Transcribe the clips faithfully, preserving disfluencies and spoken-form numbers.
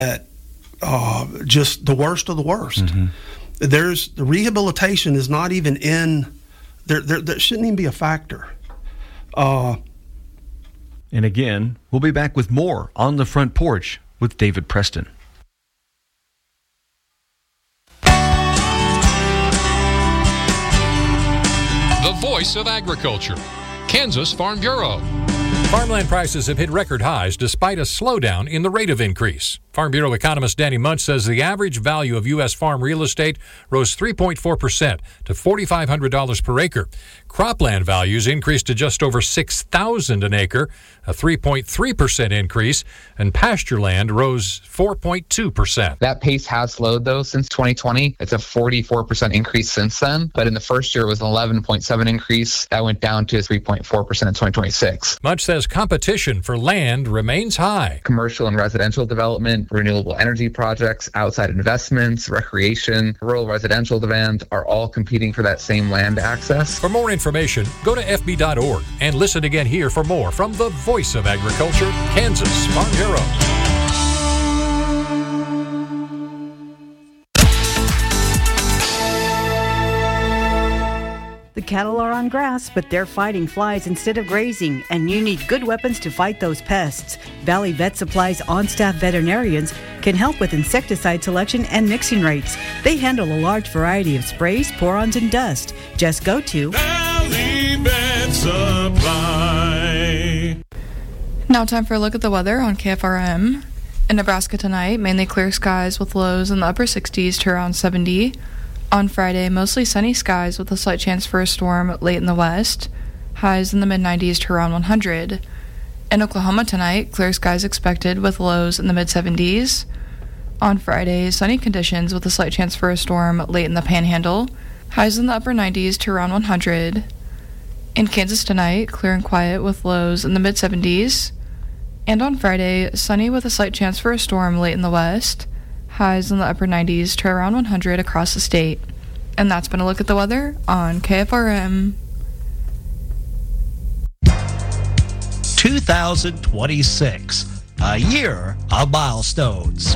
at uh, just the worst of the worst. Mm-hmm. There's the rehabilitation is not even in there. There, there shouldn't even be a factor. Uh, and again, we'll be back with more On the Front Porch with David Preston. The voice of agriculture, Kansas Farm Bureau. Farmland prices have hit record highs despite a slowdown in the rate of increase. Farm Bureau economist Danny Munch says the average value of U S farm real estate rose three point four percent to four thousand five hundred dollars per acre. Cropland values increased to just over six thousand dollars an acre, a three point three percent increase, and pasture land rose four point two percent. That pace has slowed, though, since twenty twenty. It's a forty-four percent increase since then, but in the first year it was an eleven point seven increase. That went down to three point four percent in twenty twenty-six. Munch says competition for land remains high. Commercial and residential development, renewable energy projects, outside investments, recreation, rural residential demand are all competing for that same land access. For more information, go to F B dot org and listen again here for more from the voice of agriculture, Kansas Farm Bureau. The cattle are on grass, but they're fighting flies instead of grazing, and you need good weapons to fight those pests. Valley Vet Supply's on-staff veterinarians can help with insecticide selection and mixing rates. They handle a large variety of sprays, pour-ons, and dust. Just go to Valley Vet Supply. Now time for a look at the weather on K F R M. In Nebraska tonight, mainly clear skies with lows in the upper sixties to around seventy. On Friday, mostly sunny skies with a slight chance for a storm late in the west. Highs in the mid nineties to around one hundred. In Oklahoma tonight, clear skies expected with lows in the mid seventies. On Friday, sunny conditions with a slight chance for a storm late in the Panhandle. Highs in the upper nineties to around one hundred. In Kansas tonight, clear and quiet with lows in the mid seventies. And on Friday, sunny with a slight chance for a storm late in the west. Highs in the upper nineties to around one hundred across the state. And that's been a look at the weather on K F R M. two thousand twenty-six, a year of milestones.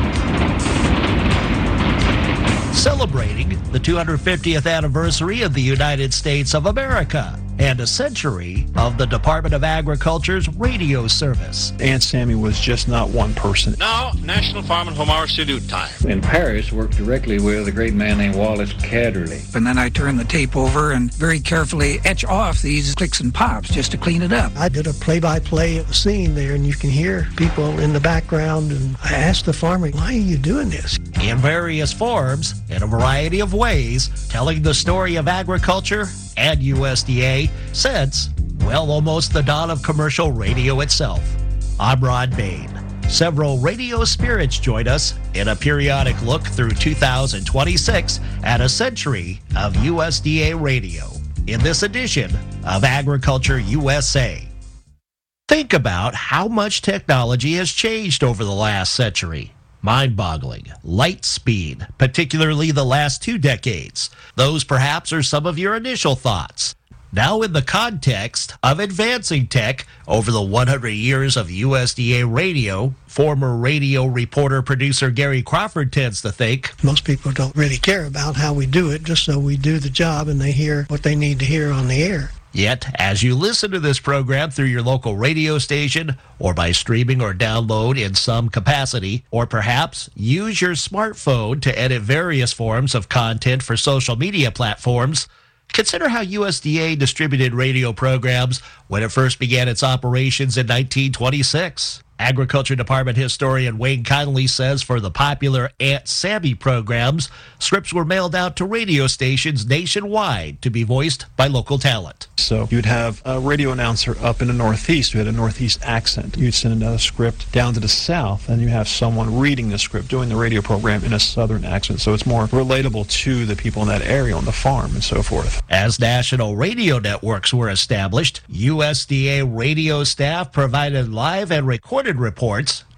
Celebrating the two hundred fiftieth anniversary of the United States of America and a century of the Department of Agriculture's radio service. Aunt Sammy was just not one person. Now, National Farm and Home Hour Salute time. In Paris, worked directly with a great man named Wallace Cadderley. And then I turned the tape over and very carefully etch off these clicks and pops just to clean it up. I did a play-by-play of the scene there, and you can hear people in the background, and I asked the farmer, why are you doing this? In various forms, in a variety of ways, telling the story of agriculture and U S D A since, well, almost the dawn of commercial radio itself. I'm Ron Bain. Several radio spirits join us in a periodic look through two thousand twenty-six at a century of U S D A radio in this edition of Agriculture U S A. Think about how much technology has changed over the last century. Mind-boggling. Light speed, particularly the last two decades. Those perhaps are some of your initial thoughts. Now in the context of advancing tech over the one hundred years of U S D A radio, former radio reporter producer Gary Crawford tends to think, most people don't really care about how we do it, just so we do the job and they hear what they need to hear on the air. Yet, as you listen to this program through your local radio station, or by streaming or download in some capacity, or perhaps use your smartphone to edit various forms of content for social media platforms, consider how U S D A distributed radio programs when it first began its operations in nineteen twenty-six. Agriculture Department historian Wayne Connolly says for the popular Aunt Sammy programs, scripts were mailed out to radio stations nationwide to be voiced by local talent. So you'd have a radio announcer up in the Northeast who had a Northeast accent. You'd send another script down to the South, and you have someone reading the script, doing the radio program in a Southern accent. So it's more relatable to the people in that area on the farm and so forth. As national radio networks were established, U S D A radio staff provided live and recorded reports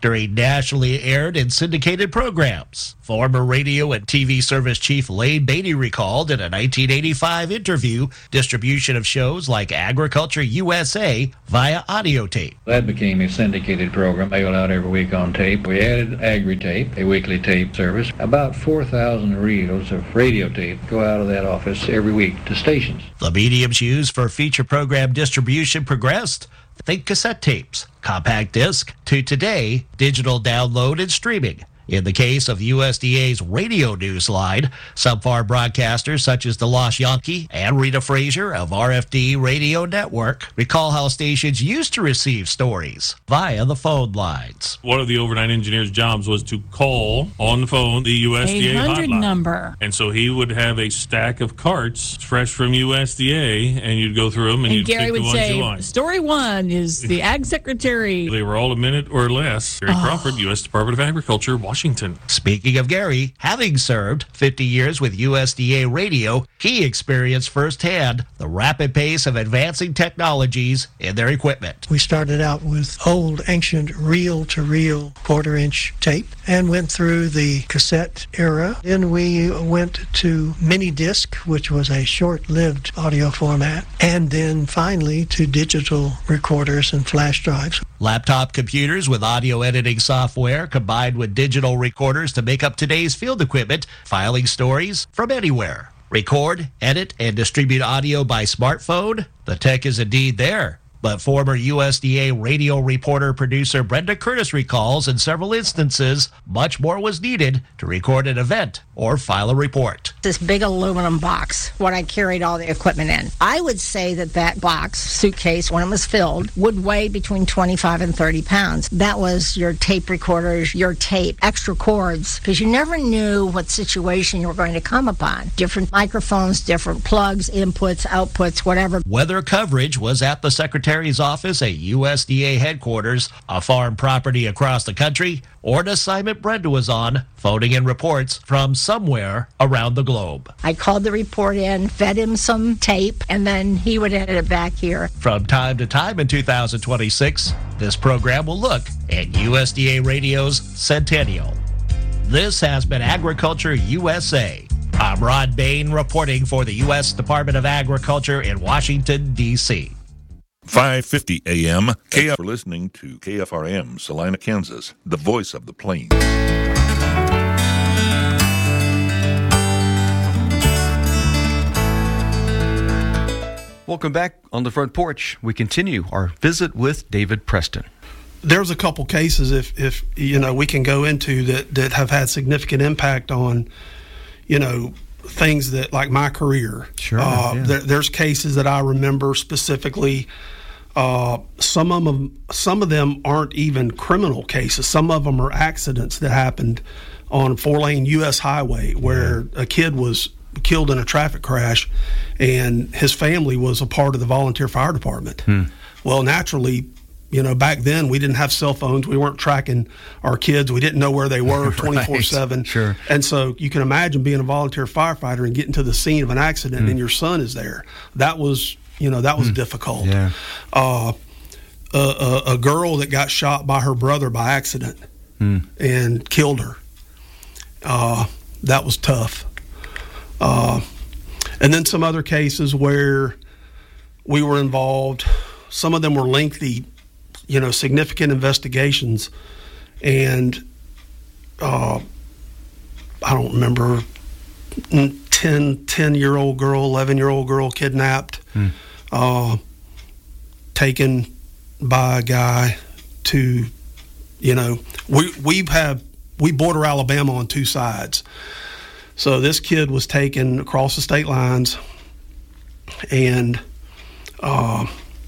during nationally aired and syndicated programs. Former radio and T V service chief Lane Beatty recalled in a nineteen eighty-five interview distribution of shows like Agriculture U S A via audio tape. That became a syndicated program mailed out every week on tape. We added Agri-Tape, a weekly tape service. About four thousand reels of radio tape go out of that office every week to stations. The mediums used for feature program distribution progressed. Think cassette tapes, compact disc, to today, digital download and streaming. In the case of U S D A's radio news line, some farm broadcasters such as the Lost Yankee and Rita Frazier of R F D Radio Network recall how stations used to receive stories via the phone lines. One of the overnight engineer's jobs was to call on the phone the U S D A eight hundred hotline number. And so he would have a stack of carts fresh from U S D A, and you'd go through them and, And you'd Gary pick the would ones you say, liked. story one is the Ag Secretary. They were all a minute or less. Gary Oh. Crawford, U S Department of Agriculture, Washington. Speaking of Gary, having served fifty years with U S D A Radio, he experienced firsthand the rapid pace of advancing technologies in their equipment. We started out with old, ancient, reel-to-reel quarter-inch tape and went through the cassette era. Then we went to mini disc, which was a short-lived audio format, and then finally to digital recorders and flash drives. Laptop computers with audio editing software combined with digital recorders to make up today's field equipment, filing stories from anywhere. Record, edit, and distribute audio by smartphone? The tech is indeed there. But former U S D A radio reporter producer Brenda Curtis recalls in several instances, much more was needed to record an event or file a report. This big aluminum box, what I carried all the equipment in. I would say that that box, suitcase, when it was filled, would weigh between twenty-five and thirty pounds. That was your tape recorders, your tape, extra cords, because you never knew what situation you were going to come upon. Different microphones, different plugs, inputs, outputs, whatever. Weather coverage was at the Secretary's office at U S D A headquarters, a farm property across the country, or an assignment Brenda was on, phoning in reports from somewhere around the globe. I called the report in, fed him some tape, and then he would edit it back here. From time to time in two thousand twenty-six, this program will look at U S D A Radio's centennial. This has been Agriculture U S A. I'm Rod Bain reporting for the U S Department of Agriculture in Washington, D C five fifty A M K F for listening to K F R M, Salina, Kansas, the voice of the plains. Welcome back on the front porch. We continue our visit with David Preston. There's a couple cases, if if you know, we can go into that that have had significant impact on, you know, things that, like my career. Sure. Uh, yeah. there, there's cases that I remember specifically. Uh, some of them, some of them aren't even criminal cases. Some of them are accidents that happened on a four-lane U S highway where a kid was killed in a traffic crash, and his family was a part of the volunteer fire department. Hmm. Well, naturally, you know, back then we didn't have cell phones. We weren't tracking our kids. We didn't know where they were twenty-four seven. Right. Sure. And so you can imagine being a volunteer firefighter and getting to the scene of an accident Hmm. and your son is there. That was, you know, that was Hmm. difficult. Yeah. Uh, a, a, a girl that got shot by her brother by accident Hmm. and killed her. Uh, that was tough. Uh, and then some other cases where we were involved. Some of them were lengthy, you know, significant investigations. And uh, I don't remember, ten, ten-year-old girl, eleven-year-old girl kidnapped, Hmm. uh, taken by a guy to, you know, we we have we border Alabama on two sides. So this kid was taken across the state lines, and uh,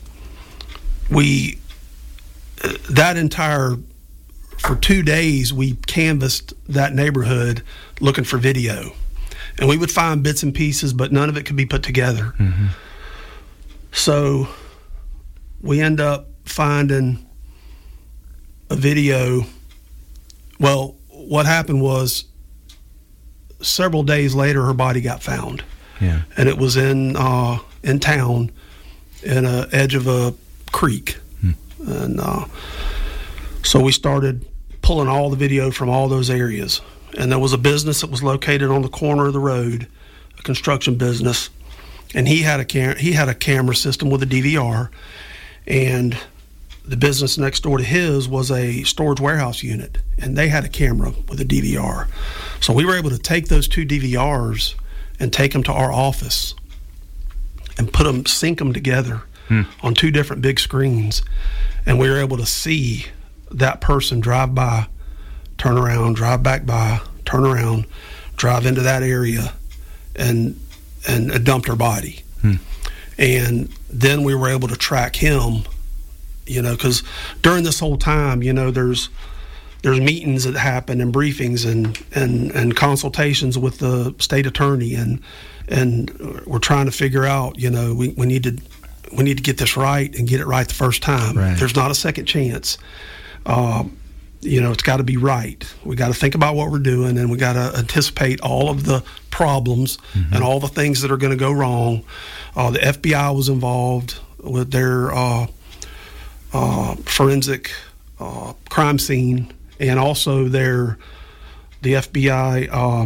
we that entire for two days we canvassed that neighborhood looking for video, and we would find bits and pieces, but none of it could be put together. Mm-hmm. So we end up finding a video. Well, what happened was several days later, her body got found. Yeah. And it was in uh, in town, in a edge of a creek. Hmm. And uh, so we started pulling all the video from all those areas. And there was a business that was located on the corner of the road, a construction business, and he had a cam- he had a camera system with a D V R, and the business next door to his was a storage warehouse unit, and they had a camera with a D V R. So we were able to take those two D V Rs and take them to our office and put them, sync them together hmm. on two different big screens, and we were able to see that person drive by, turn around, drive back by, turn around, drive into that area, and and uh, dumped her body. Hmm. And then we were able to track him, you know, because during this whole time, you know, there's there's meetings that happen and briefings and, and, and consultations with the state attorney, and and we're trying to figure out, you know, we, we need to we need to get this right and get it right the first time. Right. There's not a second chance. Uh, you know, it's got to be right. We got to think about what we're doing, and we got to anticipate all of the problems mm-hmm. and all the things that are going to go wrong. Uh, the F B I was involved with their uh, uh, forensic uh, crime scene, and also their the F B I um,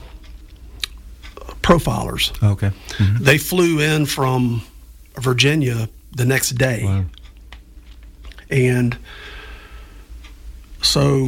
profilers. Okay. Mm-hmm. They flew in from Virginia the next day. Wow. And so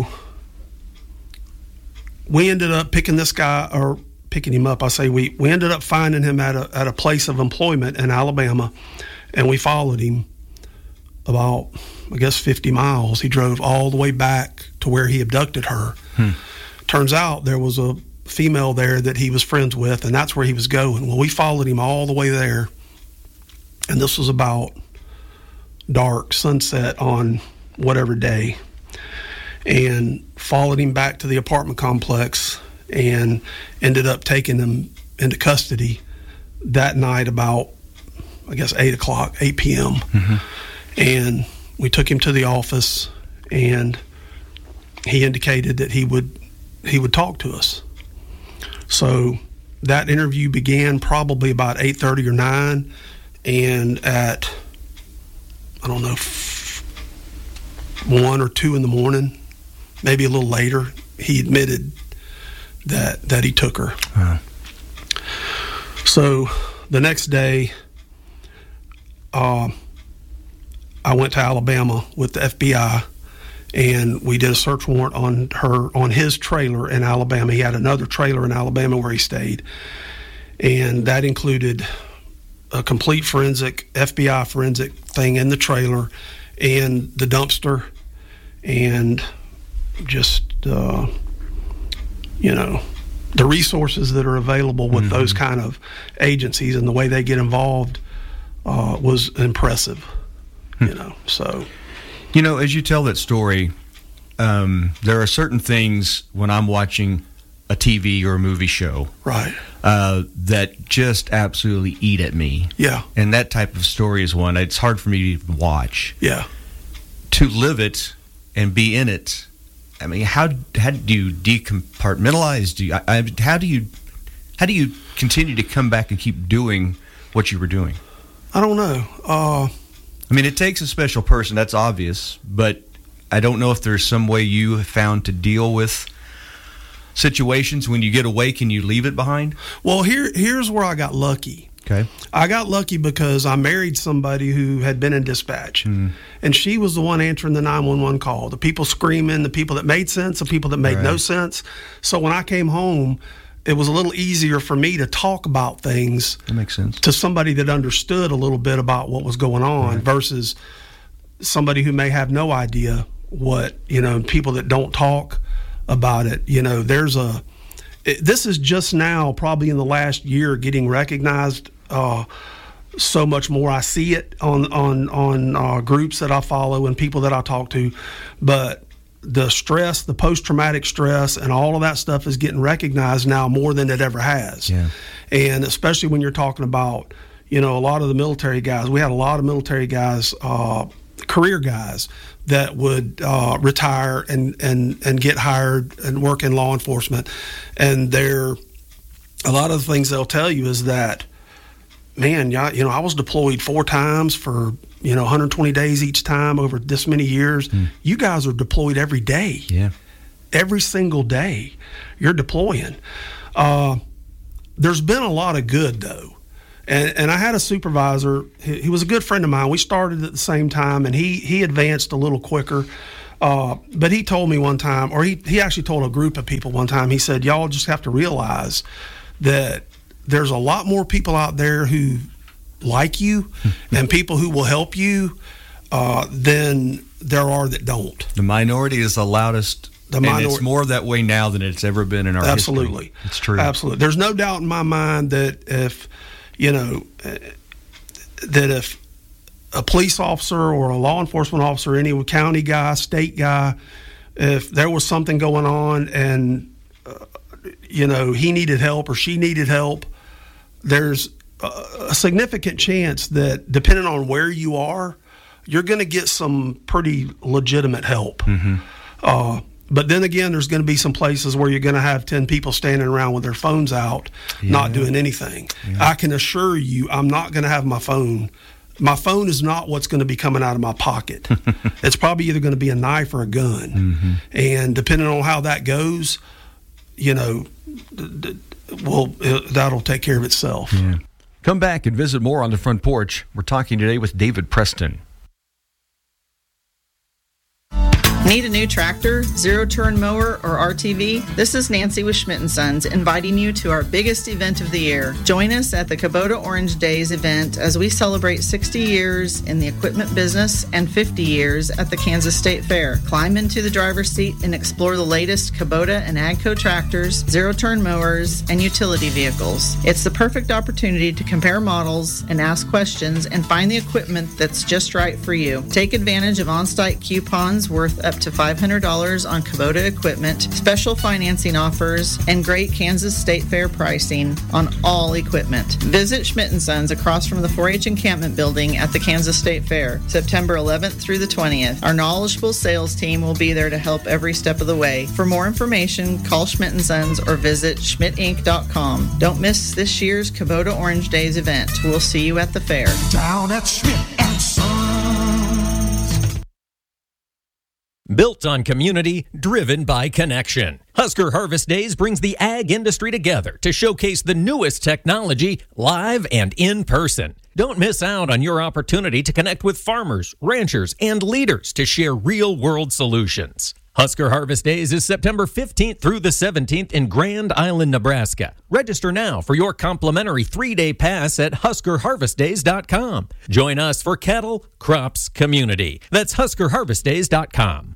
we ended up picking this guy, or picking him up. I say we, we ended up finding him at a, at a place of employment in Alabama, and we followed him about, I guess, fifty miles. He drove all the way back to where he abducted her. Hmm. Turns out there was a female there that he was friends with, and that's where he was going. Well, we followed him all the way there, and this was about dark, sunset on whatever day, and followed him back to the apartment complex and ended up taking him into custody that night about, I guess, eight o'clock, eight p.m. Mm-hmm. And we took him to the office, and he indicated that he would he would talk to us. So that interview began probably about eight thirty or nine, and at, I don't know, one or two in the morning, maybe a little later, he admitted that that he took her. Wow. So the next day, uh, I went to Alabama with the F B I, and we did a search warrant on her, on his trailer in Alabama. He had another trailer in Alabama where he stayed, and that included a complete forensic, F B I forensic thing in the trailer, and the dumpster, and just, uh, you know, the resources that are available with mm-hmm. those kind of agencies and the way they get involved uh, was impressive, you know, so. You know, as you tell that story, um, there are certain things when I'm watching a T V or a movie show, right, uh, that just absolutely eat at me. Yeah. And that type of story is one it's hard for me to even watch. Yeah. To live it and be in it, I mean, how how do you decompartmentalize? Do you, I, how do you how do you continue to come back and keep doing what you were doing? I don't know. Uh, I mean, it takes a special person, that's obvious, but I don't know if there's some way you have found to deal with situations when you get away. Can you leave it behind? Well, here here's where I got lucky. Okay. I got lucky because I married somebody who had been in dispatch, mm. and she was the one answering the nine one one call. The people screaming, the people that made sense, the people that made right. no sense. So when I came home, it was a little easier for me to talk about things. That makes sense. To somebody that understood a little bit about what was going on right. versus somebody who may have no idea what, you know, people that don't talk about it. You know, there's a, it, this is just now, probably in the last year, getting recognized uh, so much more. I see it on, on, on uh, groups that I follow and people that I talk to, but the stress, the post-traumatic stress, and all of that stuff is getting recognized now more than it ever has. Yeah. And especially when you're talking about, you know, a lot of the military guys. We had a lot of military guys, uh, career guys, that would uh, retire and, and, and get hired and work in law enforcement. And they're, a lot of the things they'll tell you is that man, y'all, you know, I was deployed four times for, you know, one hundred twenty days each time over this many years. Mm. You guys are deployed every day. Yeah. Every single day you're deploying. Uh, there's been a lot of good, though. And, and I had a supervisor, he, he was a good friend of mine. We started at the same time, and he, he advanced a little quicker. Uh, but he told me one time, or he, he actually told a group of people one time, he said, y'all just have to realize that there's a lot more people out there who like you and people who will help you uh, than there are that don't. The minority is the loudest. The minor- and it's more that way now than it's ever been in our Absolutely. history. Absolutely. It's true. Absolutely. There's no doubt in my mind that if, you know, uh, that if a police officer or a law enforcement officer, any county guy, state guy, if there was something going on and, uh, you know, he needed help or she needed help, there's a, a significant chance that depending on where you are, you're going to get some pretty legitimate help. Mm-hmm. Uh, but then again, there's going to be some places where you're going to have ten people standing around with their phones out, yeah. not doing anything. Yeah. I can assure you I'm not going to have my phone. My phone is not what's going to be coming out of my pocket. It's probably either going to be a knife or a gun. Mm-hmm. And depending on how that goes, you know, well, that'll take care of itself. Yeah. Come back and visit more on the Front Porch. We're talking today with David Preston. Need a new tractor, zero-turn mower, or R T V? This is Nancy with Schmidt and Sons inviting you to our biggest event of the year. Join us at the Kubota Orange Days event as we celebrate sixty years in the equipment business and fifty years at the Kansas State Fair. Climb into the driver's seat and explore the latest Kubota and AGCO tractors, zero-turn mowers, and utility vehicles. It's the perfect opportunity to compare models and ask questions and find the equipment that's just right for you. Take advantage of on-site coupons worth up to five hundred dollars on Kubota equipment, special financing offers, and great Kansas State Fair pricing on all equipment. Visit Schmidt and Sons across from the four H encampment building at the Kansas State Fair, September eleventh through the twentieth. Our knowledgeable sales team will be there to help every step of the way. For more information, call Schmidt and Sons or visit schmidt inc dot com. Don't miss this year's Kubota Orange Days event. We'll see you at the fair. Down at Schmidt and Sons. Built on community, driven by connection. Husker Harvest Days brings the ag industry together to showcase the newest technology live and in person. Don't miss out on your opportunity to connect with farmers, ranchers, and leaders to share real-world solutions. Husker Harvest Days is September fifteenth through the seventeenth in Grand Island, Nebraska. Register now for your complimentary three-day pass at husker harvest days dot com. Join us for cattle, crops, community. That's husker harvest days dot com.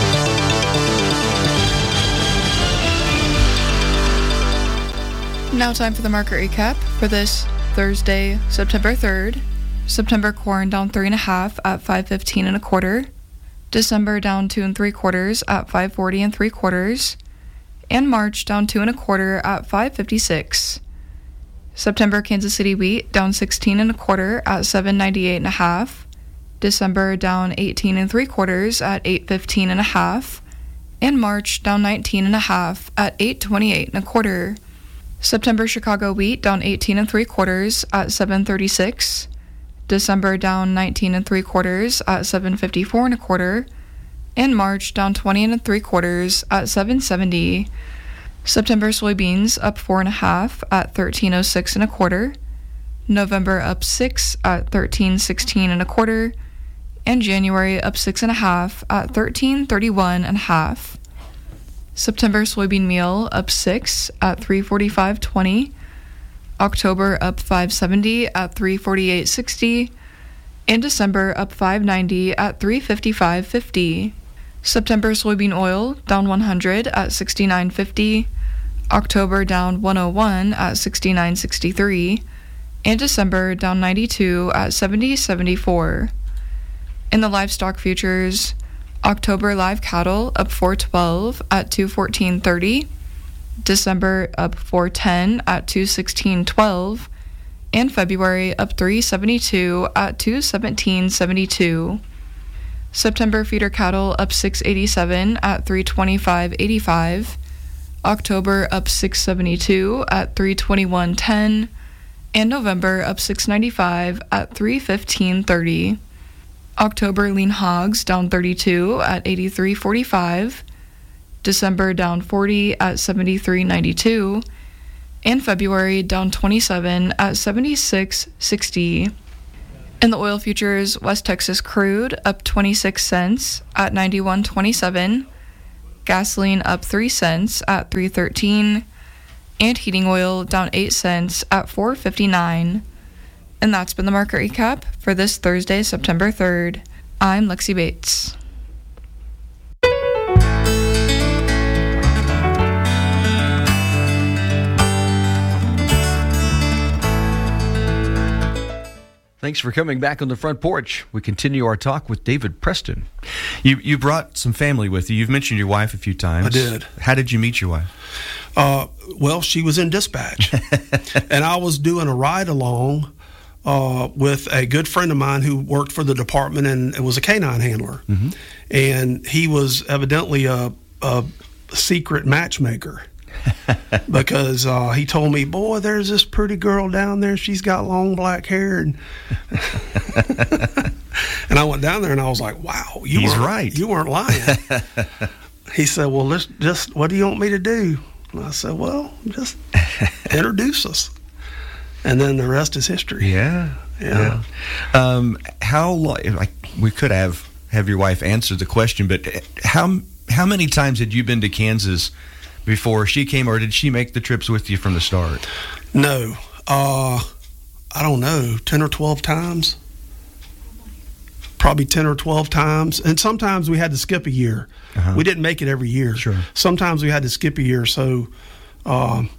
Now time for the market recap for this Thursday, September third. September corn down three and a half at five fifteen and a quarter. December down two and three quarters at five forty and three quarters, and March down two and a quarter at five fifty-six. September Kansas City wheat down sixteen and a quarter at seven ninety-eight and a half. December down eighteen and three quarters at eight fifteen and a half, and March down nineteen and a half at eight twenty-eight and a quarter. September Chicago wheat down eighteen and three quarters at seven thirty-six. December down nineteen and three quarters at seven fifty-four and a quarter, and March down twenty and three quarters at seven seventy. September soybeans up four and a half at thirteen oh six and a quarter. November up six at thirteen sixteen and a quarter, and January up six and a half at thirteen thirty-one and a half. September soybean meal up six at three forty-five twenty. October up five seventy at three forty-eight sixty, and December up five ninety at three fifty-five fifty. September soybean oil down one hundred at sixty-nine fifty, October down one oh one at sixty-nine sixty-three, and December down ninety-two at seventy seventy-four. In the livestock futures, October live cattle up four twelve at two fourteen thirty. December up four ten at two sixteen twelve, and February up three seventy-two at two seventeen seventy-two. September feeder cattle up six eighty-seven at three twenty-five eighty-five, October up six seventy-two at three twenty-one ten, And November up six ninety-five at three fifteen thirty. October lean hogs down thirty-two at eighty-three forty-five. December down forty at seventy-three ninety-two. And February down twenty-seven at seventy-six sixty. In the oil futures, West Texas crude up twenty-six cents at ninety-one twenty-seven. Gasoline up three cents at three thirteen. And heating oil down eight cents at four fifty-nine. And that's been the market recap for this Thursday, September third. I'm Lexi Bates. Thanks for coming back on the front porch. We continue our talk with David Preston. You you brought some family with you. You've mentioned your wife a few times. I did. How did you meet your wife? Uh, well, she was in dispatch, and I was doing a ride along uh, with a good friend of mine who worked for the department and was a canine handler, mm-hmm. and he was evidently a, a secret matchmaker. Because uh, he told me, boy, there's this pretty girl down there. She's got long black hair. And, and I went down there and I was like, wow, you He's weren't, right. You weren't lying. He said, well, let's just, what do you want me to do? And I said, well, just introduce us. And then the rest is history. Yeah. Yeah. yeah. Um, how long, like, we could have, have your wife answer the question, but how, how many times had you been to Kansas before she came, or did she make the trips with you from the start? No. Uh, I don't know, ten or twelve times. Probably ten or twelve times. And sometimes we had to skip a year. Uh-huh. We didn't make it every year. Sure. Sometimes we had to skip a year. So, um,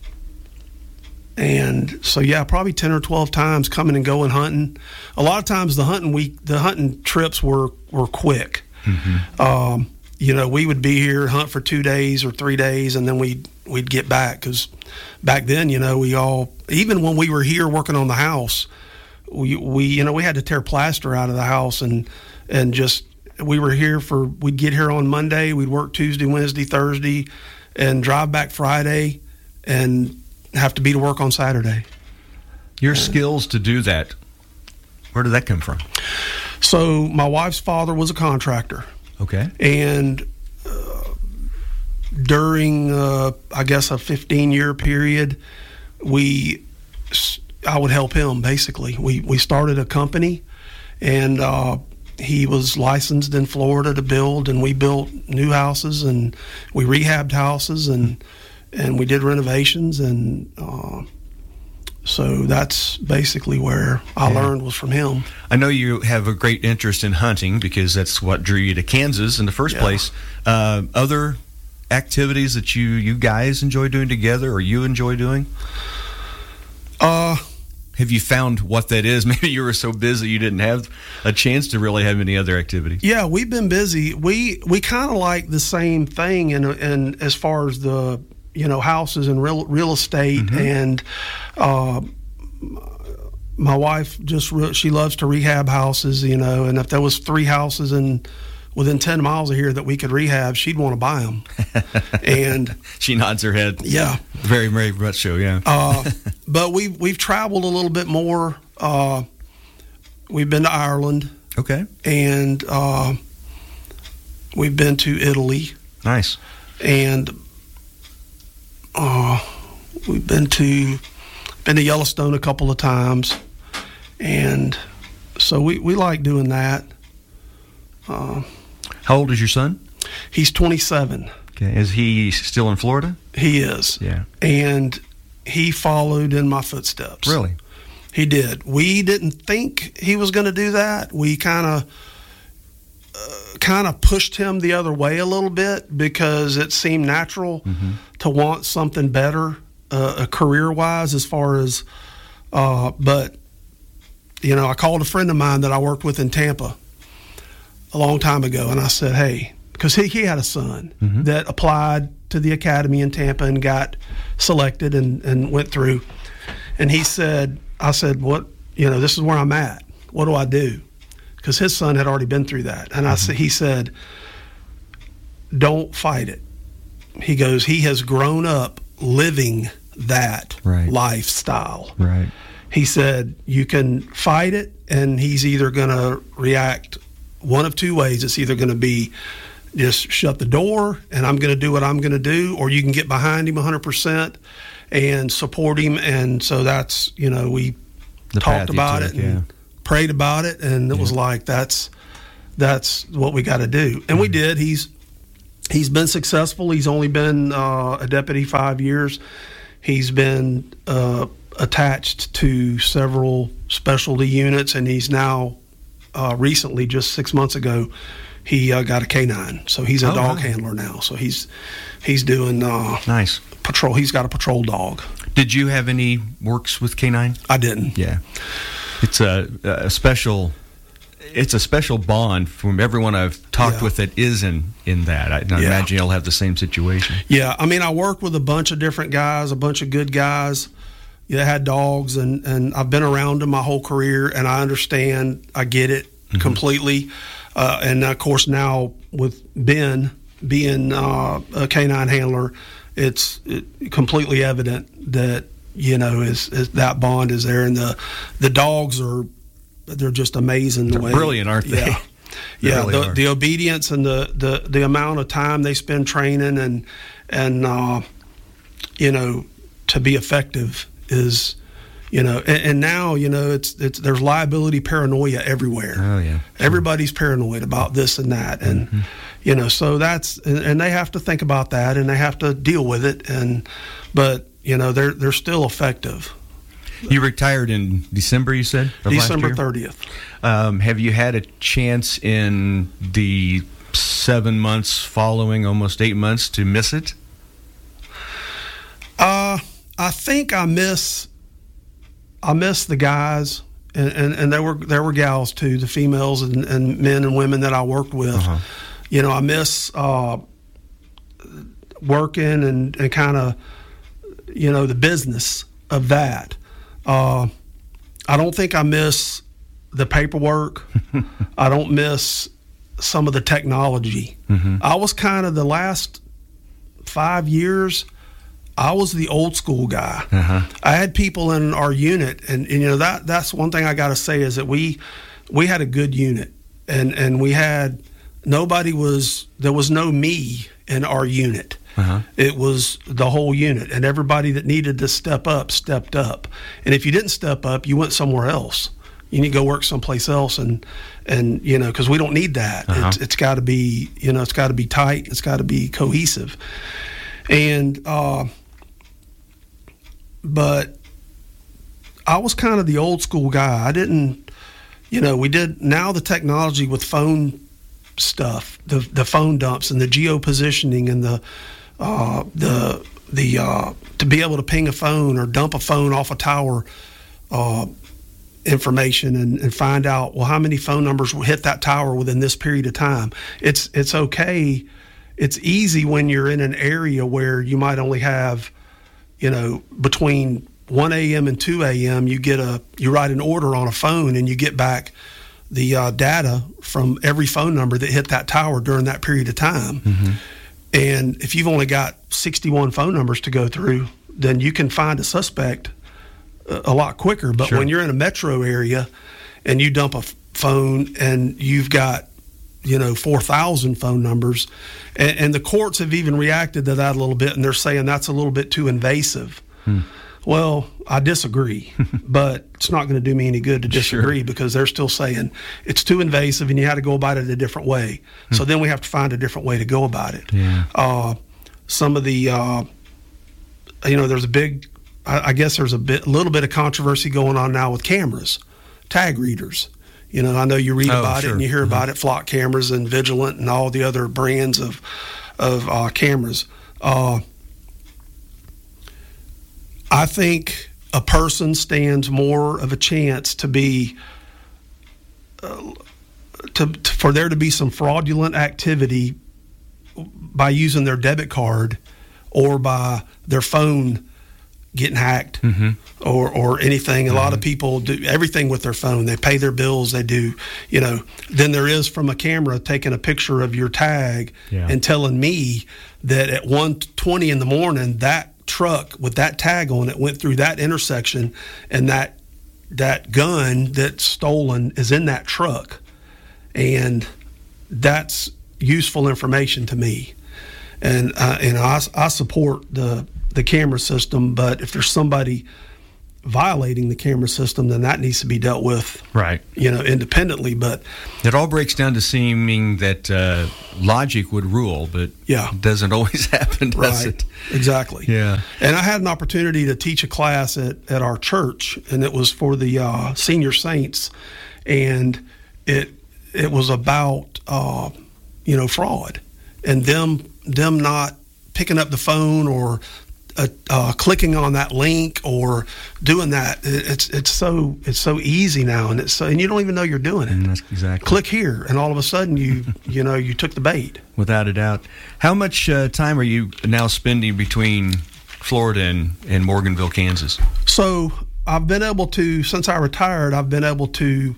and so, yeah, probably ten or twelve times coming and going hunting. A lot of times the hunting week, the hunting trips were, were quick. Mm-hmm. Um, You know, we would be here, hunt for two days or three days, and then we'd, we'd get back. Because back then, you know, we all, even when we were here working on the house, we, we you know, we had to tear plaster out of the house and, and just, we were here for, we'd get here on Monday, we'd work Tuesday, Wednesday, Thursday, and drive back Friday and have to be to work on Saturday. Your uh, skills to do that, where did that come from? So my wife's father was a contractor. Okay. And uh, during, uh, I guess, a fifteen-year period, we, I would help him, basically. We we started a company, and uh, he was licensed in Florida to build, and we built new houses, and we rehabbed houses, and and we did renovations, and uh, so that's basically where I yeah. learned was from him. I know you have a great interest in hunting because that's what drew you to Kansas in the first yeah. place. Uh, other activities that you, you guys enjoy doing together or you enjoy doing? Uh, have you found what that is? Maybe you were so busy you didn't have a chance to really have any other activities. Yeah, we've been busy. We we kind of like the same thing in, in as far as the you know, houses and real real estate, mm-hmm. and uh, my wife just re- she loves to rehab houses, you know. And if there was three houses in within ten miles of here that we could rehab, she'd want to buy them. And she nods her head. Yeah, very very much so. Yeah. uh, but we we've, we've traveled a little bit more. Uh, we've been to Ireland. Okay. And uh, we've been to Italy. Nice. And Uh, we've been to been to Yellowstone a couple of times, and so we, we like doing that. Uh, How old is your son? He's twenty-seven. Okay, is he still in Florida? He is. Yeah, and he followed in my footsteps. Really? He did. We didn't think he was going to do that. We kind of uh, kind of pushed him the other way a little bit because it seemed natural. Mm-hmm. To want something better, uh, career-wise, as far as, uh, but, you know, I called a friend of mine that I worked with in Tampa a long time ago, and I said, hey, because he, he had a son mm-hmm. that applied to the academy in Tampa and got selected and, and went through, and he said, I said, what, you know, this is where I'm at. What do I do? Because his son had already been through that, and I said, he said, don't fight it. He goes, he has grown up living that right. lifestyle. Right. he said, you can fight it, and he's either going to react one of two ways. It's either going to be just shut the door, and I'm going to do what I'm going to do, or you can get behind him one hundred percent and support him. And so that's, you know, we the talked about took, it and yeah. prayed about it, and it yeah. was like, that's that's what we got to do. And mm-hmm. we did. He's he's been successful. He's only been uh, a deputy five years. He's been uh, attached to several specialty units, and he's now uh, recently, just six months ago, he uh, got a K nine. So he's a oh, dog nice. handler now. So he's he's doing uh, nice patrol. He's got a patrol dog. Did you have any works with K nine? I didn't. Yeah, it's a, a special. It's a special bond from everyone I've talked yeah. with that is in, in that. I, I yeah. imagine you'll have the same situation. Yeah, I mean, I worked with a bunch of different guys, a bunch of good guys that had dogs, and, and I've been around them my whole career, and I understand, I get it mm-hmm. completely. Uh, and, of course, now with Ben being uh, a K nine handler, it's it, completely evident that, you know, is, is that bond is there, and the the dogs are – they're just amazing. The they're way, brilliant, aren't they? Yeah, they yeah. really The, are. the obedience and the, the, the amount of time they spend training and and uh, you know, to be effective is, you know, and, and now, you know, it's it's there's liability paranoia everywhere. Oh yeah, sure. Everybody's paranoid about this and that, and mm-hmm. you know, so that's and, and they have to think about that, and they have to deal with it, and but you know, they're they're still effective. You retired in December, you said? December thirtieth. Um, have you had a chance in the seven months following, almost eight months, to miss it? Uh, I think I miss I miss the guys, and, and, and there were there were gals too, the females and, and men and women that I worked with. Uh-huh. You know, I miss uh, working and, and kind of, you know, the business of that. Uh, I don't think I miss the paperwork. I don't miss some of the technology. Mm-hmm. I was kind of the last five years, I was the old school guy. Uh-huh. I had people in our unit, and, and you know that that's one thing I got to say is that we we had a good unit, and and we had nobody was there was no me in our unit. Uh-huh. It was the whole unit, and everybody that needed to step up stepped up. And if you didn't step up, you went somewhere else. You need to go work someplace else, and and you know, because we don't need that. Uh-huh. It's, it's got to be, you know, it's got to be tight. It's got to be cohesive. And uh, but I was kind of the old school guy. I didn't, you know, we did now the technology with phone stuff, the the phone dumps and the geo positioning and the. Uh, the the uh, to be able to ping a phone or dump a phone off a tower uh, information and, and find out, well, how many phone numbers will hit that tower within this period of time. It's it's okay. It's easy when you're in an area where you might only have, you know, between one a.m. and two a.m. you get a you write an order on a phone and you get back the uh, data from every phone number that hit that tower during that period of time. Mm-hmm. And if you've only got sixty-one phone numbers to go through, then you can find a suspect a lot quicker. But sure. when you're in a metro area and you dump a phone and you've got, you know, four thousand phone numbers, and, and the courts have even reacted to that a little bit, and they're saying that's a little bit too invasive. Hmm. Well, I disagree, but it's not going to do me any good to disagree sure. because they're still saying it's too invasive and you had to go about it a different way. Hmm. So then we have to find a different way to go about it. Yeah. Uh, some of the, uh, you know, there's a big, I, I guess there's a bit, a little bit of controversy going on now with cameras, tag readers. You know, I know you read oh, about sure. it and you hear mm-hmm. about it, Flock cameras and Vigilant and all the other brands of of uh, cameras. Uh, I think a person stands more of a chance to be, uh, to, to for there to be some fraudulent activity by using their debit card or by their phone getting hacked mm-hmm. or, or anything. A mm-hmm. lot of people do everything with their phone. They pay their bills. They do, you know, than there is from a camera taking a picture of your tag yeah. and telling me that at one twenty in the morning, that truck with that tag on it went through that intersection and that that gun that's stolen is in that truck, and that's useful information to me. And uh, and I, I support the the camera system, but if there's somebody violating the camera system, then that needs to be dealt with, right? You know, independently. But it all breaks down to seeming that uh, logic would rule, but yeah, it doesn't always happen, does right. it? Exactly. Yeah. And I had an opportunity to teach a class at, at our church, and it was for the uh, senior saints, and it it was about uh, you know fraud and them them not picking up the phone or Uh, uh, clicking on that link or doing that. It's it's so it's so easy now, and it's so, and you don't even know you're doing it. And that's exactly. Click here, and all of a sudden you you know you took the bait. Without a doubt. How much uh, time are you now spending between Florida and, and Morganville, Kansas? So I've been able to, since I retired, I've been able to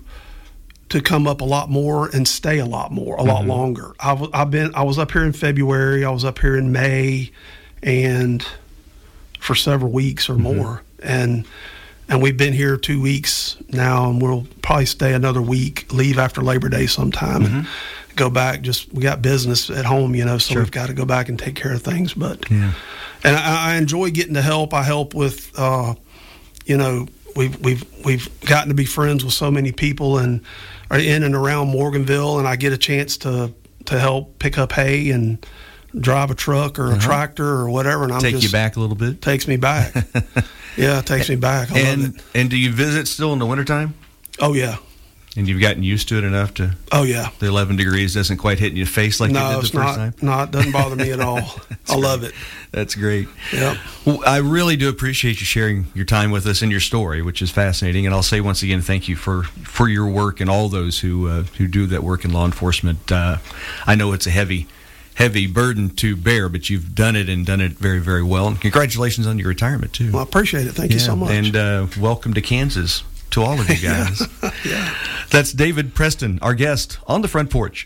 to come up a lot more and stay a lot more, a lot mm-hmm. longer. I've I've been I was up here in February. I was up here in May, and for several weeks or more, mm-hmm. and and we've been here two weeks now, and we'll probably stay another week, leave after Labor Day sometime, mm-hmm. and go back. Just we got business at home, you know, so sure. we've got to go back and take care of things. But yeah. and I, I enjoy getting to help. I help with, uh, you know, we've we've we've gotten to be friends with so many people and are in and around Morganville, and I get a chance to to help pick up hay and drive a truck or a uh-huh. tractor or whatever, and I'm take just, you back a little bit. Takes me back. Yeah, it takes me back. I and love it. And do you visit still in the wintertime? Oh yeah. And you've gotten used to it enough to. Oh yeah. The eleven degrees doesn't quite hit in your face like no, it did the it's first not, time. No, it doesn't bother me at all. I great. love it. That's great. Yeah. Well, I really do appreciate you sharing your time with us and your story, which is fascinating. And I'll say once again, thank you for, for your work and all those who uh, who do that work in law enforcement. Uh, I know it's a heavy. heavy burden to bear, but you've done it and done it very, very well. And congratulations on your retirement, too. Well, I appreciate it. Thank yeah, you so much. And uh, welcome to Kansas to all of you guys. Yeah. That's David Preston, our guest on the Front Porch.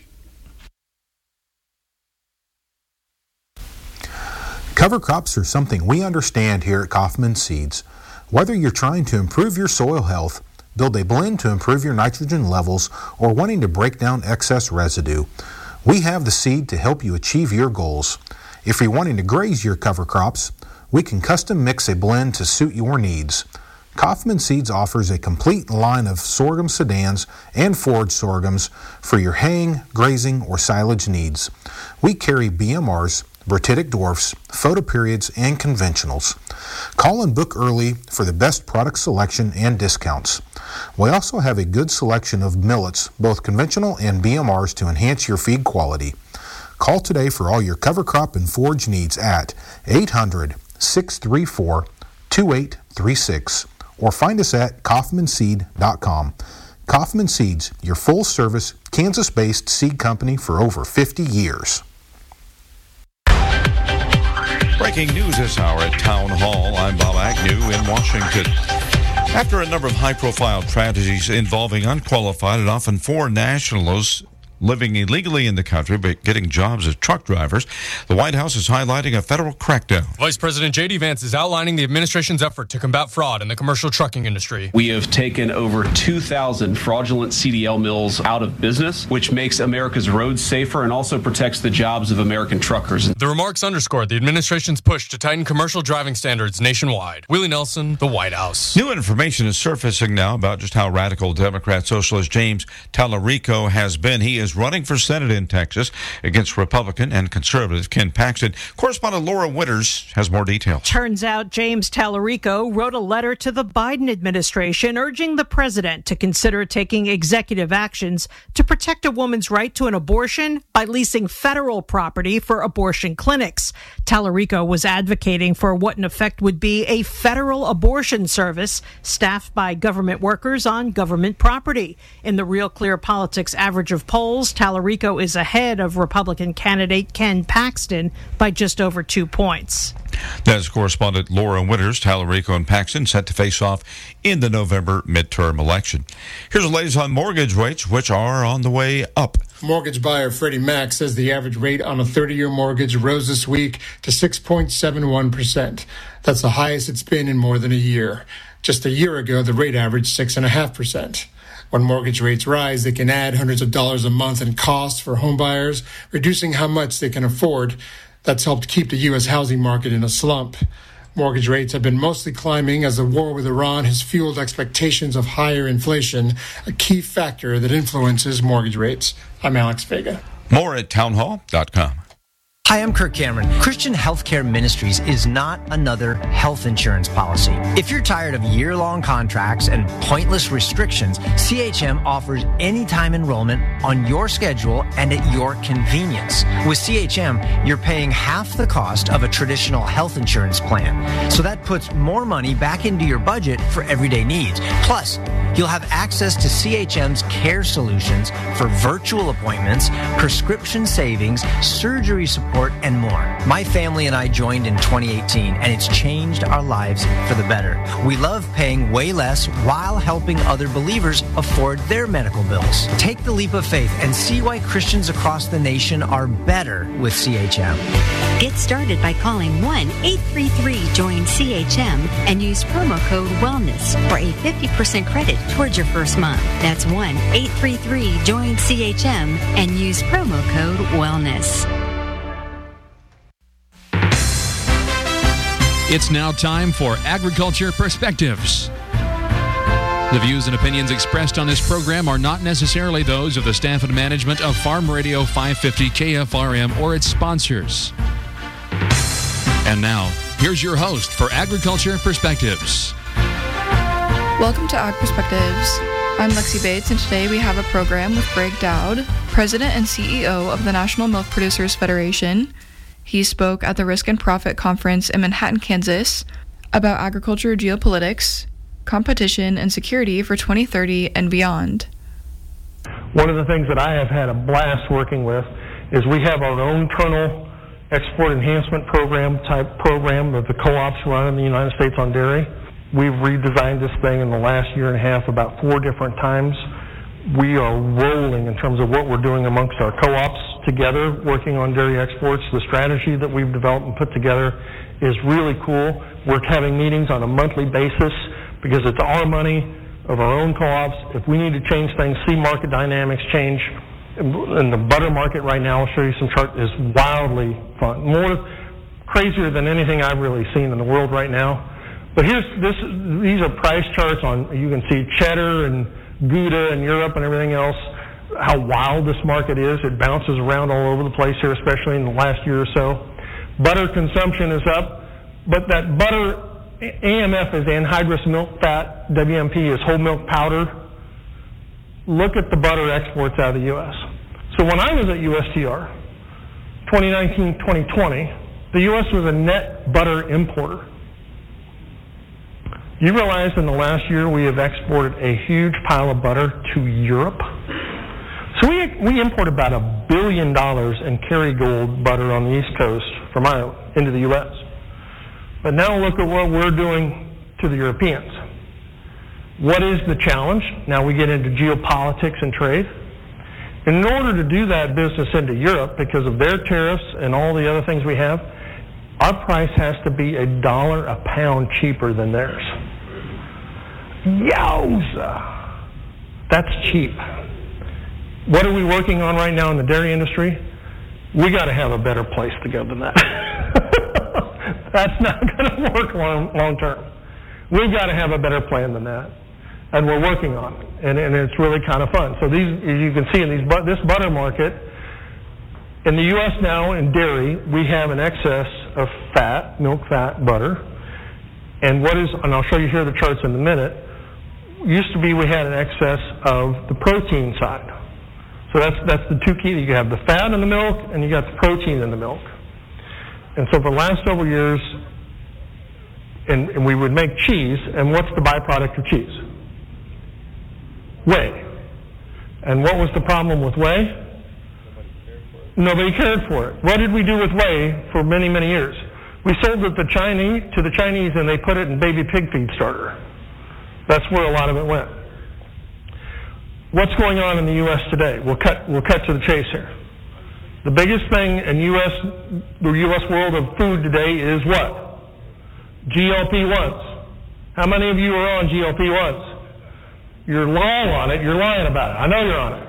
Cover crops are something we understand here at Kaufman Seeds. Whether you're trying to improve your soil health, build a blend to improve your nitrogen levels, or wanting to break down excess residue, we have the seed to help you achieve your goals. If you're wanting to graze your cover crops, we can custom mix a blend to suit your needs. Kaufman Seeds offers a complete line of sorghum sedans and forage sorghums for your haying, grazing, or silage needs. We carry B M Rs, Brititic dwarfs, photoperiods, and conventionals. Call and book early for the best product selection and discounts. We also have a good selection of millets, both conventional and B M Rs, to enhance your feed quality. Call today for all your cover crop and forage needs at eight hundred, six three four, two eight three six or find us at kaufman seed dot com. Kaufman Seeds, your full-service, Kansas-based seed company for over fifty years. Breaking news this hour at Town Hall. I'm Bob Agnew in Washington. After a number of high-profile tragedies involving unqualified and often foreign nationals living illegally in the country but getting jobs as truck drivers, the White House is highlighting a federal crackdown. Vice President J D Vance is outlining the administration's effort to combat fraud in the commercial trucking industry. We have taken over two thousand fraudulent C D L mills out of business, which makes America's roads safer and also protects the jobs of American truckers. The remarks underscored the administration's push to tighten commercial driving standards nationwide. Willie Nelson, the White House. New information is surfacing now about just how radical Democrat socialist James Tallarico has been. He is running for Senate in Texas against Republican and conservative Ken Paxton. Correspondent Laura Winters has more details. Turns out James Tallarico wrote a letter to the Biden administration urging the president to consider taking executive actions to protect a woman's right to an abortion by leasing federal property for abortion clinics. Tallarico was advocating for what in effect would be a federal abortion service staffed by government workers on government property. In the Real Clear Politics average of polls, Tallarico is ahead of Republican candidate Ken Paxton by just over two points. That's correspondent Laura Winters. Tallarico and Paxton set to face off in the November midterm election. Here's the latest on mortgage rates, which are on the way up. Mortgage buyer Freddie Mac says the average rate on a thirty-year mortgage rose this week to six point seven one percent. That's the highest it's been in more than a year. Just a year ago, the rate averaged six point five percent. When mortgage rates rise, they can add hundreds of dollars a month in costs for home buyers, reducing how much they can afford. That's helped keep the U S housing market in a slump. Mortgage rates have been mostly climbing as the war with Iran has fueled expectations of higher inflation, a key factor that influences mortgage rates. I'm Alex Vega. More at townhall dot com. Hi, I'm Kirk Cameron. Christian Healthcare Ministries is not another health insurance policy. If you're tired of year-long contracts and pointless restrictions, C H M offers anytime enrollment on your schedule and at your convenience. With C H M, you're paying half the cost of a traditional health insurance plan. So that puts more money back into your budget for everyday needs. Plus, you'll have access to C H M's care solutions for virtual appointments, prescription savings, surgery support, and more. My family and I joined in twenty eighteen, and it's changed our lives for the better. We love paying way less while helping other believers afford their medical bills. Take the leap of faith and see why Christians across the nation are better with C H M. Get started by calling one eight three three join C H M and use promo code WELLNESS for a fifty percent credit towards your first month. That's one eight three three join C H M and use promo code WELLNESS. It's now time for Agriculture Perspectives. The views and opinions expressed on this program are not necessarily those of the staff and management of Farm Radio five fifty K F R M or its sponsors. And now, here's your host for Agriculture Perspectives. Welcome to Ag Perspectives. I'm Lexi Bates, and today we have a program with Greg Dowd, President and C E O of the National Milk Producers Federation. He spoke at the Risk and Profit Conference in Manhattan, Kansas, about agriculture geopolitics, competition, and security for twenty thirty and beyond. One of the things that I have had a blast working with is we have our own internal export enhancement program type program that the co-ops run in the United States on dairy. We've redesigned this thing in the last year and a half about four different times. We are rolling in terms of what we're doing amongst our co-ops together, working on dairy exports. The strategy that we've developed and put together is really cool. We're having meetings on a monthly basis because it's our money of our own co-ops. If we need to change things, see market dynamics change. And the butter market right now, I'll show you some chart, is wildly fun. More crazier than anything I've really seen in the world right now. But here's this, these are price charts on, you can see cheddar and Gouda in Europe and everything else, how wild this market is. It bounces around all over the place here, especially in the last year or so. Butter consumption is up, but that butter, A M F is anhydrous milk fat, W M P is whole milk powder. Look at the butter exports out of the U S. So when I was at U S T R, twenty nineteen twenty twenty, the U S was a net butter importer. You realize in the last year we have exported a huge pile of butter to Europe? So we we import about a billion dollars in Kerrygold butter on the East Coast from Ireland into the U S. But now look at what we're doing to the Europeans. What is the challenge? Now we get into geopolitics and trade. In order to do that business into Europe, because of their tariffs and all the other things we have, our price has to be a dollar a pound cheaper than theirs. Yowza! That's cheap. What are we working on right now in the dairy industry? We got to have a better place to go than that. That's not going to work long, long term. We've got to have a better plan than that. And we're working on it. And, and it's really kind of fun. So these, as you can see in these, this butter market, in the U S now, in dairy, we have an excess of fat, milk fat, butter. And what is, and I'll show you here the charts in a minute, used to be we had an excess of the protein side. So that's, that's the two key. You have the fat in the milk, and you got the protein in the milk. And so for the last several years, and, and we would make cheese, and what's the byproduct of cheese? Whey. And what was the problem with whey? Nobody cared for it. What did we do with whey for many, many years? We sold it to, Chinese, to the Chinese, and they put it in baby pig feed starter. That's where a lot of it went. What's going on in the U S today? We'll cut, we'll cut to the chase here. The biggest thing in U S, the U S world of food today is what? G L P one s. How many of you are on G L P ones? You're long on it. You're lying about it. I know you're on it.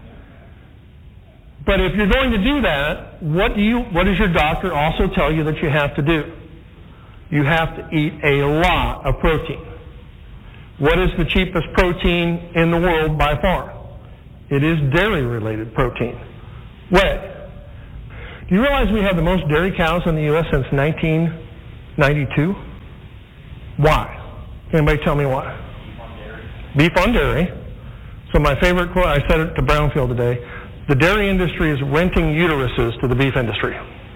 But if you're going to do that, what do you? What does your doctor also tell you that you have to do? You have to eat a lot of protein. What is the cheapest protein in the world by far? It is dairy-related protein. Whey. Do you realize we have the most dairy cows in the U S since nineteen ninety-two? Why? Anybody tell me why? Beef on dairy. So my favorite quote, I said it to Brownfield today, the dairy industry is renting uteruses to the beef industry.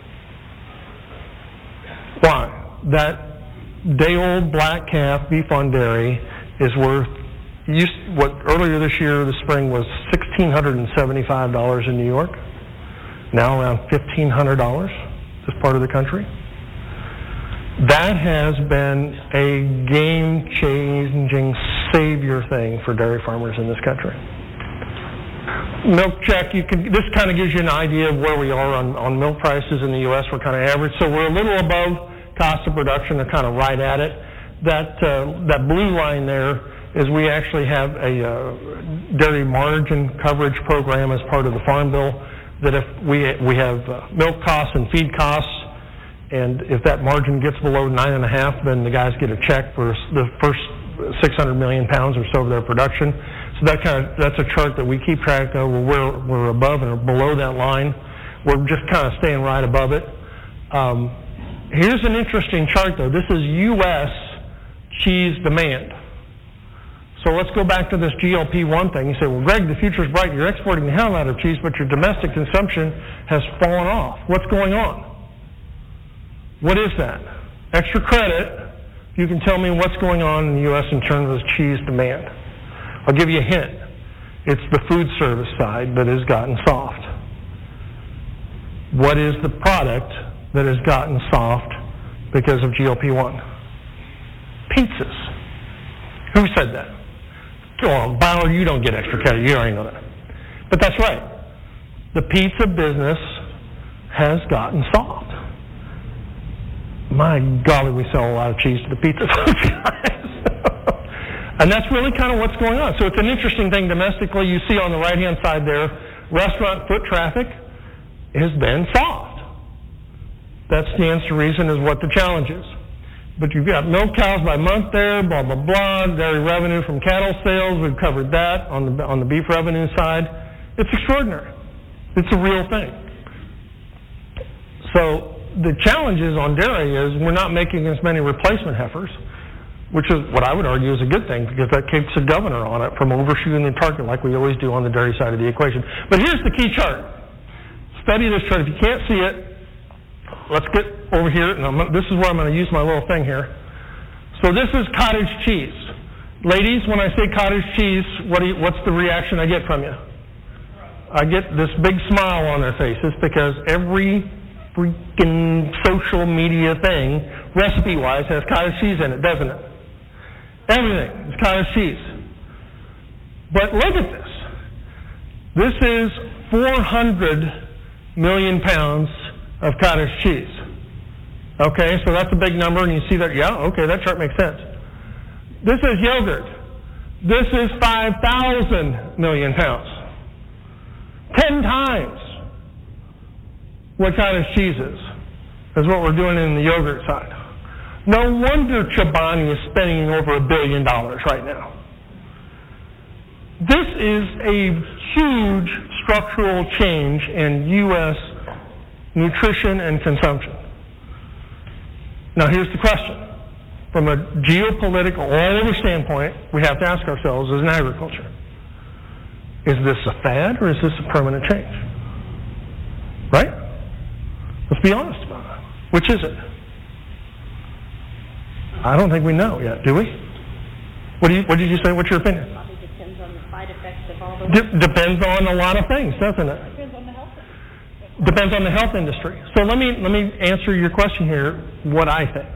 Why? That day-old black calf beef on dairy is worth, used, what earlier this year, the spring, was one thousand six hundred seventy-five dollars in New York. Now around fifteen hundred dollars this part of the country. That has been a game-changing savior thing for dairy farmers in this country. Milk check, you can, this kind of gives you an idea of where we are on, on milk prices in the U S. We're kind of average, so we're a little above cost of production. They're kind of right at it. That uh, that blue line there is we actually have a uh, dairy margin coverage program as part of the Farm Bill, that if we we have uh, milk costs and feed costs, and if that margin gets below nine and a half, then the guys get a check for the first six hundred million pounds or so of their production. So that kind of that's a chart that we keep track of. We're we're above and below that line. We're just kind of staying right above it. Um, here's an interesting chart, though. This is U S cheese demand. So let's go back to this G L P one thing. You say, well, Greg, the future's bright. You're exporting the hell out of cheese, but your domestic consumption has fallen off. What's going on? What is that? Extra credit. You can tell me what's going on in the U S in terms of cheese demand. I'll give you a hint. It's the food service side that has gotten soft. What is the product that has gotten soft because of G L P one? Pizzas. Who said that? Oh, Ballard, you don't get extra credit. You already know that. But that's right. The pizza business has gotten soft. My golly, we sell a lot of cheese to the pizza folks, guys. And that's really kind of what's going on. So it's an interesting thing domestically. You see on the right-hand side there, restaurant foot traffic has been soft. That stands to reason as what the challenge is. But you've got milk cows by month there, blah, blah, blah, dairy revenue from cattle sales. We've covered that on the, on the beef revenue side. It's extraordinary. It's a real thing. So the challenges on dairy is we're not making as many replacement heifers, which is what I would argue is a good thing, because that keeps a governor on it from overshooting the target like we always do on the dairy side of the equation. But here's the key chart. Study this chart. If you can't see it, let's get over here, and I'm, this is where I'm going to use my little thing here. So this is cottage cheese. Ladies, when I say cottage cheese, what do you, what's the reaction I get from you? I get this big smile on their faces, because every freaking social media thing, recipe-wise, has cottage cheese in it, doesn't it? Everything is cottage cheese. But look at this. This is four hundred million pounds of cottage cheese. Okay, so that's a big number, and you see that, yeah, okay, that chart makes sense. This is yogurt. This is five thousand million pounds. Ten times what cottage cheese is, is what we're doing in the yogurt side. No wonder Chobani is spending over a billion dollars right now. This is a huge structural change in U S nutrition and consumption. Now here's the question. From a geopolitical, all-over standpoint, we have to ask ourselves as an agriculture, is this a fad or is this a permanent change? Right? Let's be honest about it. Which is it? I don't think we know yet, do we? What do you? What did you say? What's your opinion? Probably depends on the side effects of all the... De- depends on a lot of things, doesn't it? Depends on the health. Depends on the health industry. So let me let me answer your question here. What I think.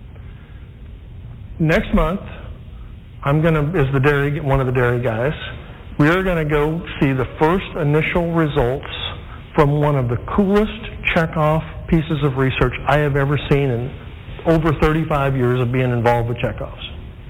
Next month, I'm going to, as the dairy, one of the dairy guys, we are going to go see the first initial results from one of the coolest checkoff pieces of research I have ever seen in over thirty-five years of being involved with checkoffs.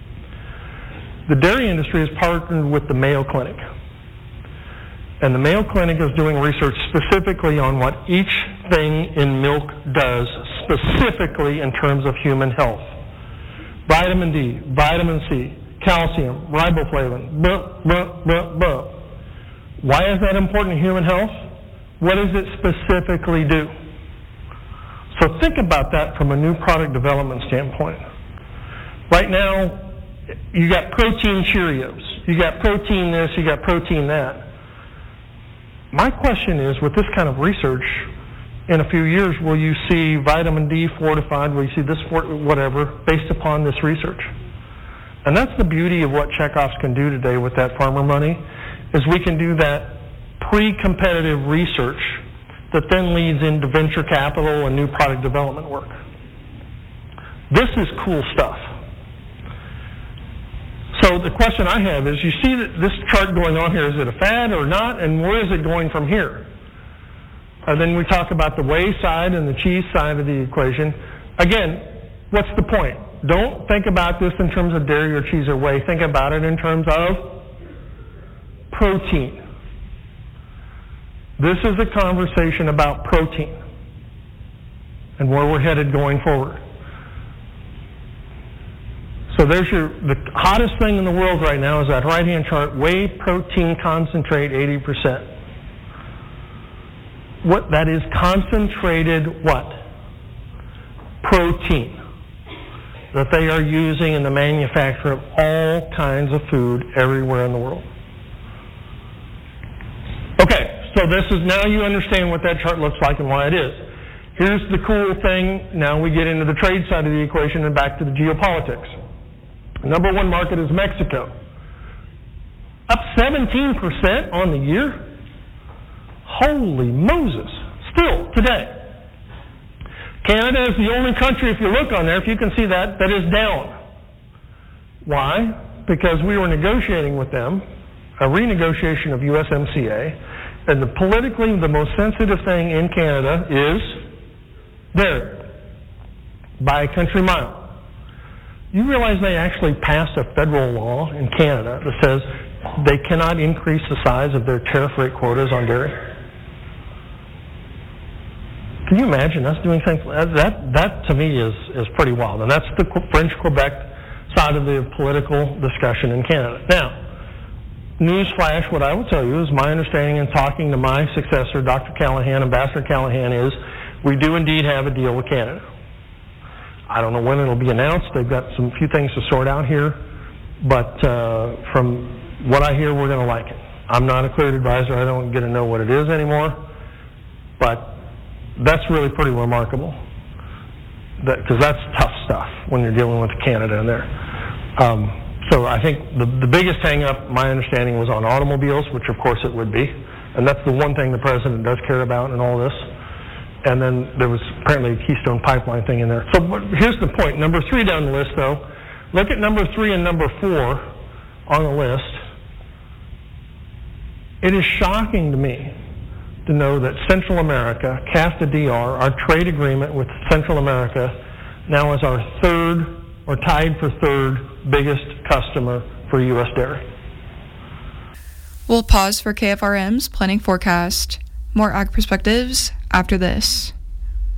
The dairy industry has partnered with the Mayo Clinic. And the Mayo Clinic is doing research specifically on what each thing in milk does, specifically in terms of human health. Vitamin D, vitamin C, calcium, riboflavin, blah, blah, blah, blah. Why is that important in human health? What does it specifically do? So think about that from a new product development standpoint. Right now, you got protein Cheerios. You got protein this, you got protein that. My question is, with this kind of research, in a few years, will you see vitamin D fortified? Will you see this, whatever, based upon this research? And that's the beauty of what Chekhov's can do today with that farmer money, is we can do that pre-competitive research that then leads into venture capital and new product development work. This is cool stuff. So the question I have is, you see that this chart going on here, is it a fad or not, and where is it going from here? And then we talk about the whey side and the cheese side of the equation. Again, what's the point? Don't think about this in terms of dairy or cheese or whey. Think about it in terms of protein. This is a conversation about protein and where we're headed going forward. So there's your, the hottest thing in the world right now is that right-hand chart, whey protein concentrate eighty percent. What, that is concentrated what? Protein that they are using in the manufacture of all kinds of food everywhere in the world. Okay, so this is, now you understand what that chart looks like and why it is. Here's the cool thing. Now we get into the trade side of the equation and back to the geopolitics. Number one market is Mexico. Up seventeen percent on the year? Holy Moses. Still, today. Canada is the only country, if you look on there, if you can see that, that is down. Why? Because we were negotiating with them, a renegotiation of U S M C A, and the politically the most sensitive thing in Canada is dairy, by a country mile. You realize they actually passed a federal law in Canada that says they cannot increase the size of their tariff rate quotas on dairy? Can you imagine us doing things like that? That to me is, is pretty wild. And that's the French-Quebec side of the political discussion in Canada. Now, newsflash, what I will tell you is my understanding in talking to my successor, Doctor Callahan, Ambassador Callahan, is we do indeed have a deal with Canada. I don't know when it'll be announced. They've got some few things to sort out here. But uh, from what I hear, we're going to like it. I'm not a cleared advisor. I don't get to know what it is anymore. But that's really pretty remarkable. Because that, that's tough stuff when you're dealing with Canada in there. Um, so I think the, the biggest hang-up, my understanding, was on automobiles, which of course it would be. And that's the one thing the president does care about in all this. And then there was apparently a Keystone Pipeline thing in there. So here's the point. Number three down the list, though. Look at number three and number four on the list. It is shocking to me to know that Central America, CAFTA D R, our trade agreement with Central America, now is our third, or tied for third, biggest customer for U S dairy. We'll pause for K F R M's planning forecast. More Ag Perspectives after this.